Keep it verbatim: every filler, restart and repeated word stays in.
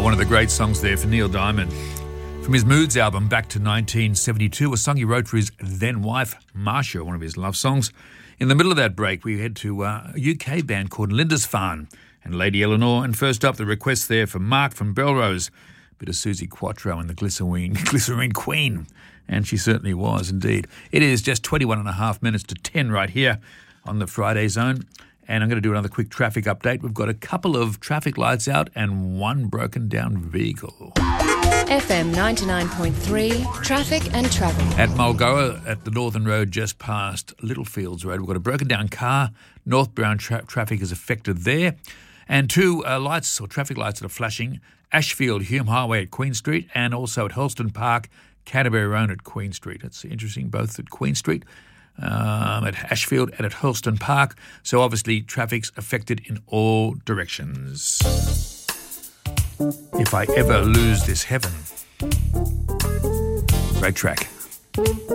one of the great songs there for Neil Diamond. From his Moods album back to nineteen seventy-two, a song he wrote for his then-wife, Marcia, one of his love songs. In the middle of that break, we head to uh, a U K band called Lindisfarne and Lady Eleanor. And first up, the request there for Mark from Belrose. Bit of Susie Quattro and the Glycerine, Glycerine Queen. And she certainly was, indeed. It is just twenty-one and a half minutes to ten right here on the Friday Zone. And I'm going to do another quick traffic update. We've got a couple of traffic lights out and one broken down vehicle. F M ninety-nine point three, traffic and travel. At Mulgoa, at the Northern Road just past Littlefields Road, we've got a broken down car. Northbound tra- traffic is affected there. And two uh, lights or traffic lights that are flashing. Ashfield, Hume Highway at Queen Street, and also at Helston Park, Canterbury Road at Queen Street. It's interesting, both at Queen Street, um, at Ashfield and at Helston Park. So obviously traffic's affected in all directions. If I Ever Lose This Heaven. Great track.